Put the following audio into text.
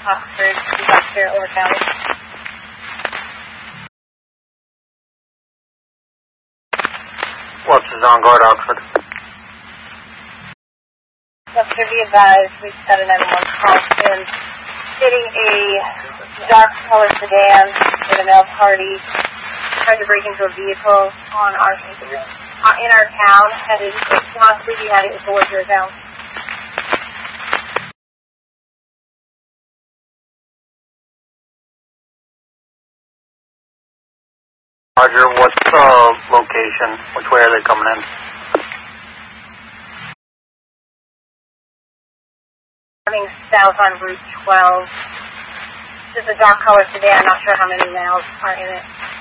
Oxford, Webster, or County. Webster's on guard, Oxford. Webster, be advised, we've got a 911 call in stating a dark colored sedan with a male party tried to break into a vehicle in our town, headed possibly be heading towards your town. Roger, what's the location? Which way are they coming in? Coming south on Route 12. This is a dark colored sedan, I'm not sure how many males are in it.